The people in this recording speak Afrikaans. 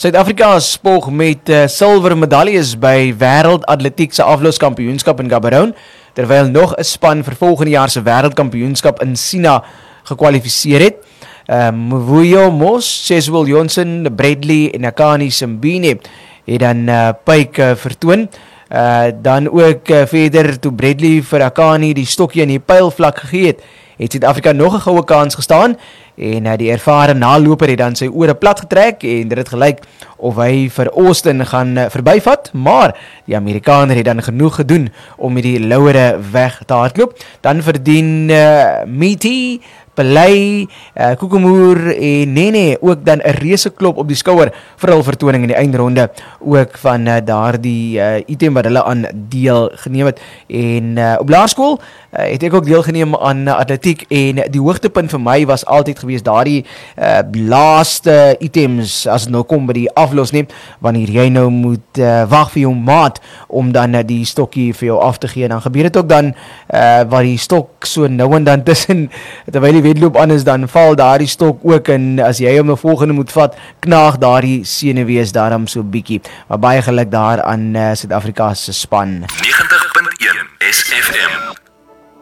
Suid-Afrika spog met silwer medaljes by wêreldatletiek se afloopskampioenskap in Gaborone, terwyl nog 'n span vir volgende jaar se wêreldkampioenskap in China gekwalifiseer het. Mvuyo Mos, Ceswell Johnson, Bradley en Akani Simbine het dan pyk vertoon. Dan ook verder toe Bradley vir Akani die stokkie in die pylvlak gegee het Suid-Afrika nog 'n goue kans gestaan en die ervare naloper het dan sy ore plat getrek en dit het gelyk of hy vir Austin gaan verbyvat, maar die Amerikaner het dan genoeg gedoen om met die lauwere weg te hardloop. Dan verdien Miti, Pelay, Kokemoer en Nene ook dan 'n reuse klop op die skouer vir hul vertoning in die eindronde ook van daardie item wat hulle aan deel geneem het. En op laerskool het ek ook deelgeneem aan atletiek en die hoogtepunt vir my was altyd gewees daardie laaste items as dit nou kom by die aflos neem, wanneer jy nou moet wag vir jou maat om dan die stokkie vir jou af te gee. Dan gebeur dit ook dan waar die stok so nou en dan tussen terwyl die wedloop aan is, dan val daardie stok ook en as jy hom nou volgende moet vat, knaag daardie senuwees daarom so bietjie. Maar baie geluk daar aan Suid-Afrika se span. 90.1 SFM